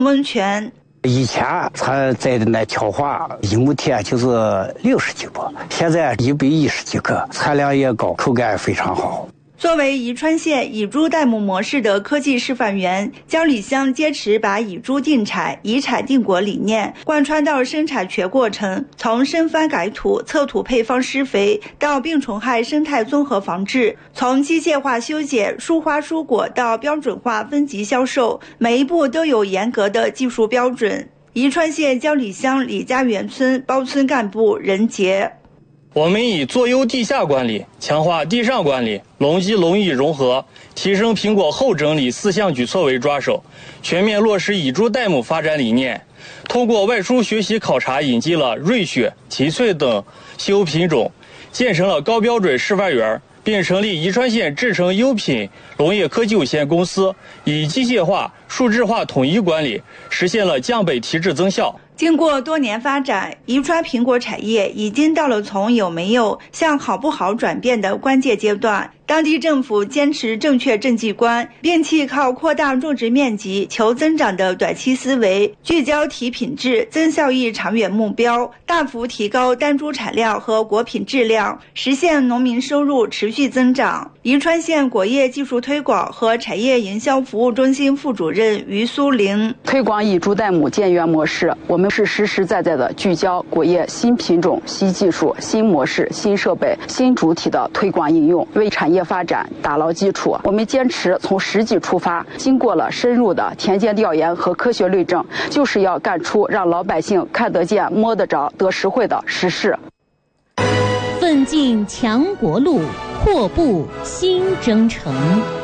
温泉。 以前他在的那挑花一亩田就是60几亩，现在110几个，产量也高，口感非常好。 作为宜川县以猪代牧模式的科技示范园，焦里乡坚持把以猪定产、以产定果理念贯穿到生产全过程，从深翻改土、测土配方施肥到病虫害生态综合防治，从机械化修剪、疏花疏果到标准化分级销售，每一步都有严格的技术标准。宜川县焦里乡李家园村包村干部任杰。 我们以做优地下管理、强化地上管理、农机农艺融合、提升苹果后整理4项举措为抓手，全面落实以猪代牧发展理念。通过外出学习考察，引进了瑞雪、奇翠等稀有品种，建成了高标准示范园，并成立宜川县制成优品农业科技有限公司，以机械化、数字化统一管理，实现了降本提质增效。 经过多年发展，宜川苹果产业已经到了从有没有向好不好转变的关键阶段。当地政府坚持正确政绩观，摒弃靠扩大种植面积求增长的短期思维，聚焦提品质、增效益长远目标，大幅提高单株产量和果品质量，实现农民收入持续增长。宜川县果业技术推广和产业营销服务中心副主任于苏玲： 推广以猪代牧建园模式，我们是实实在在的聚焦果业新品种、新技术、新模式、新设备、新主体的推广应用，为产业发展打牢基础。我们坚持从实际出发，经过了深入的田间调研和科学论证，就是要干出让老百姓看得见、摸得着、得实惠的实事。 奋进强国路，阔步新征程。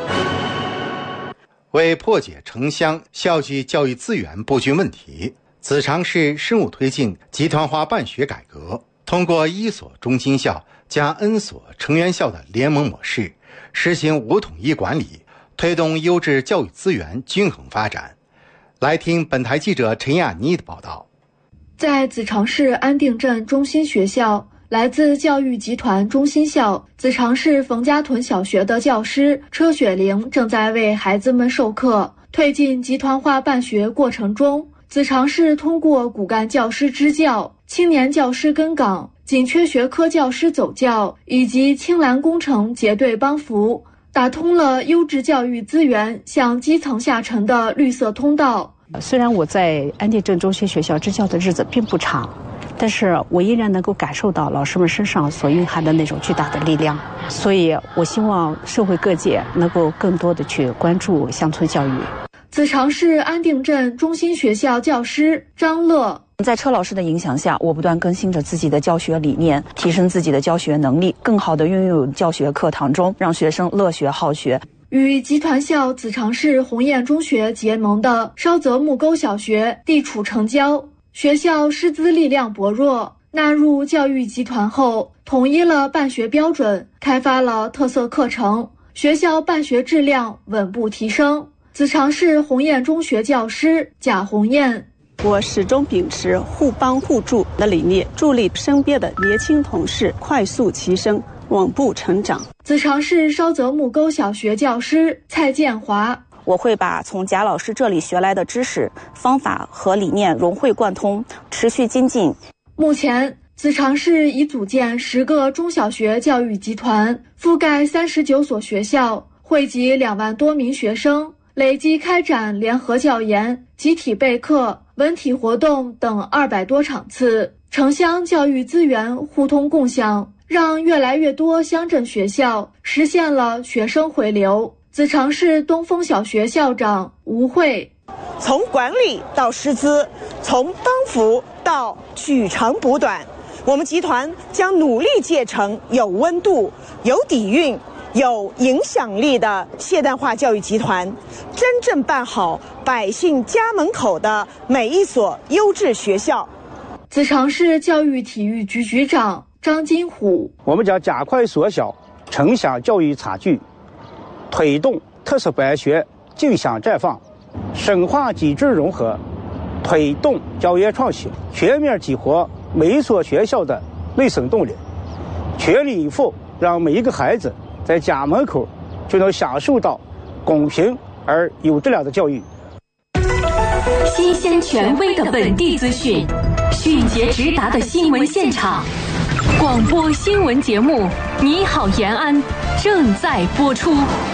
为破解城乡校际教育资源布局问题，子长市深入推进集团化办学改革，通过1所中心校加 N 所成员校的联盟模式，实行5统一管理，推动优质教育资源均衡发展。来听本台记者陈亚妮的报道。 在子长市安定镇中心学校，来自教育集团中心校子长市冯家屯小学的教师车雪玲正在为孩子们授课。推进集团化办学过程中，子长市通过骨干教师支教、青年教师跟岗、紧缺学科教师走教以及青蓝工程结对帮扶，打通了优质教育资源向基层下沉的绿色通道。 虽然我在安定镇中心学校支教的日子并不长，但是我依然能够感受到老师们身上所蕴含的那种巨大的力量，所以我希望社会各界能够更多的去关注乡村教育。 子长市安定镇中心学校教师张乐： 在车老师的影响下，我不断更新着自己的教学理念，提升自己的教学能力，更好地运用教学课堂中，让学生乐学好学。 与集团校子长市鸿雁中学结盟的烧泽木沟小学地处城郊，学校师资力量薄弱，纳入教育集团后，统一了办学标准，开发了特色课程，学校办学质量稳步提升。子长市鸿雁中学教师贾鸿雁： 我始终秉持互帮互助的理念，助力身边的年轻同事快速提升，稳步成长。 子长市烧泽木沟小学教师蔡建华： 我会把从贾老师这里学来的知识、方法和理念融会贯通，持续精进。 目前，子长市已组建10个中小学教育集团，覆盖39所学校，惠及2万多名学生，累计开展联合教研、集体备课、文体活动等200多场次，城乡教育资源互通共享，让越来越多乡镇学校实现了学生回流。子长市东风小学校长吴慧： 从管理到师资，从帮扶到取长补短，我们集团将努力建成有温度、有底蕴、有影响力的现代化教育集团，真正办好百姓家门口的每一所优质学校。 子长市教育体育局局长张金虎： 我们将加快缩小城乡教育差距，推动特色办学竞相绽放，深化机制融合，推动教研创新，全面激活每一所学校的内生动力，全力以赴让每一个孩子在家门口就能享受到公平而有质量的教育。 新鲜权威的本地资讯，迅捷直达的新闻现场。广播新闻节目《你好延安》正在播出。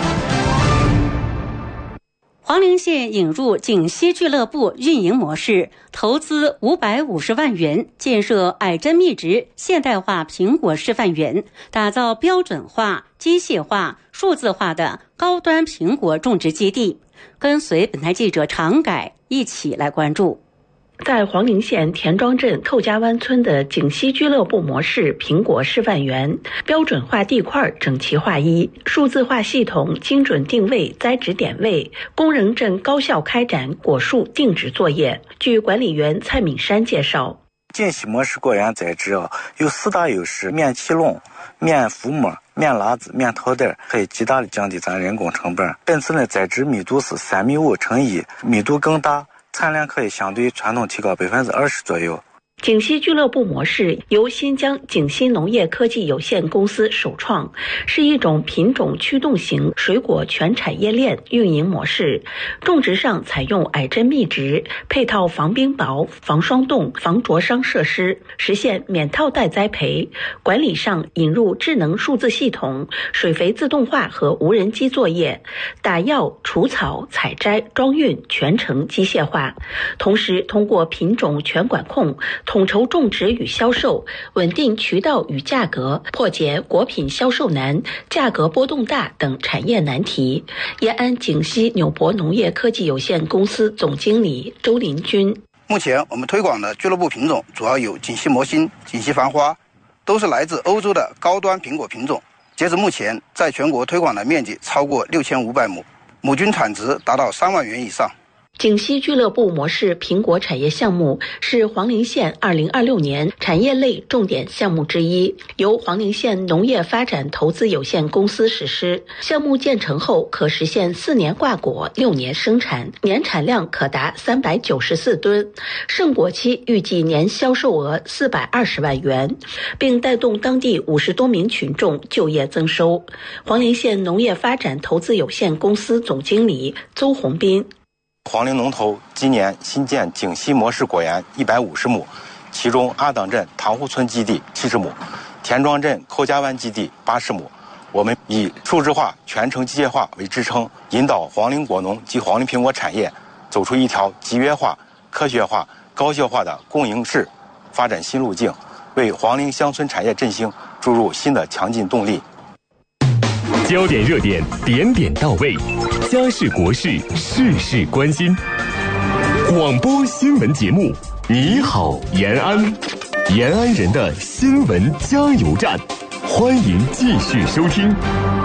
黄陵县引入锦溪俱乐部运营模式，投资550万元建设矮针密植现代化苹果示范园，打造标准化、机械化、数字化的高端苹果种植基地。跟随本台记者常改一起来关注。 在黄陵县田庄镇寇家湾村的锦溪俱乐部模式苹果示范园，标准化地块整齐划一，数字化系统精准定位栽植点位，工人正高效开展果树定植作业。据管理员蔡敏山介绍， 锦溪模式果园栽植有4大优势：面起垄、面覆膜、面拉子、面套袋，可以极大的降低咱人工成本。本次的栽植密度是3.5米乘1，密度更大，产量可以相对传统提高20%左右。 锦溪俱乐部模式由新疆锦溪农业科技有限公司首创，是一种品种驱动型水果全产业链运营模式。种植上采用矮针密植，配套防冰雹、防霜冻、防灼伤设施，实现免套袋栽培。管理上引入智能数字系统、水肥自动化和无人机作业，打药、除草、采摘、装运全程机械化。同时通过品种全管控，统筹种植与销售，稳定渠道与价格，破解果品销售难、价格波动大等产业难题。延安锦溪纽博农业科技有限公司总经理周林军： 目前我们推广的俱乐部品种主要有锦溪魔心、锦溪繁花，都是来自欧洲的高端苹果品种。截至目前，在全国推广的面积超过6500亩，亩均产值达到3万元以上。 锦溪俱乐部模式苹果产业项目是黄陵县2026年产业类重点项目之一，由黄陵县农业发展投资有限公司实施。项目建成后可实现4年挂果、6年生产，年产量可达394吨，盛果期预计年销售额420万元，并带动当地50多名群众就业增收。黄陵县农业发展投资有限公司总经理邹宏斌： 黄陵农投今年新建锦溪模式果园150亩，其中阿党镇塘湖村基地70亩，田庄镇寇家湾基地80亩。我们以数字化、全程机械化为支撑，引导黄陵果农及黄陵苹果产业走出一条集约化、科学化、高效化的共赢式发展新路径，为黄陵乡村产业振兴注入新的强劲动力。 焦点热点，点点到位，家事国事，事事关心。广播新闻节目，你好延安，延安人的新闻加油站，欢迎继续收听。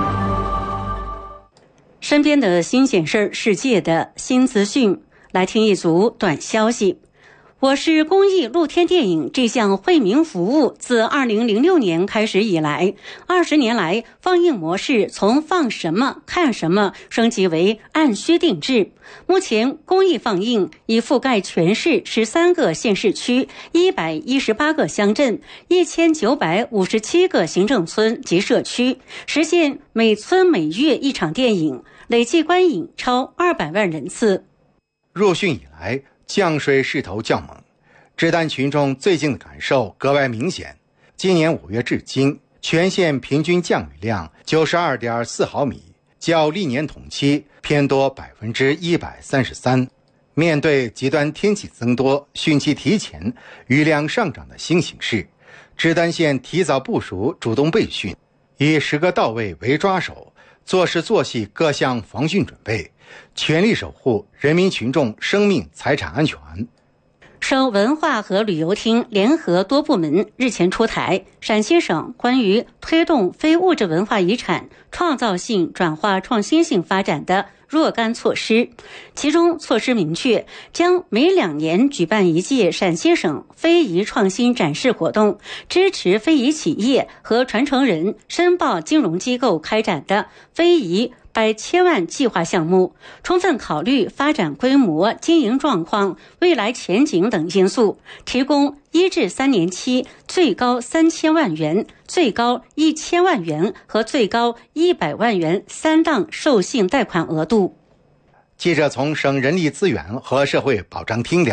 身边的新鲜事儿，世界的新资讯，来听一组短消息。我是公益露天电影这项惠民服务自2006年开始以来，20年来放映模式从放什么看什么升级为按需定制。目前公益放映已覆盖全市13个县市区、118个乡镇、1957个行政村及社区，实现每村每月1场电影，累计观影超200万人次。 入汛以来，降水势头较猛，直担群众最近的感受格外明显。今年5月至今，全县平均降雨量92.4毫米，较历年同期偏多133%。面对极端天气增多、汛期提前、雨量上涨的新形势，直担县提早部署主动备汛，以时刻到位为抓手，做事做细各项防汛准备，全力守护人民群众生命财产安全。 省文化和旅游厅联合多部门日前出台陕西省关于推动非物质文化遗产创造性转化创新性发展的若干措施，其中措施明确，将每2年举办一届陕西省非遗创新展示活动，支持非遗企业和传承人申报金融机构开展的非遗100千万计划项目，充分考虑发展规模、经营状况、未来前景等因素，提供1至3年期最高3000万元、最高1000万元和最高100万元3档授信贷款额度。 记者从省人力资源和社会保障厅了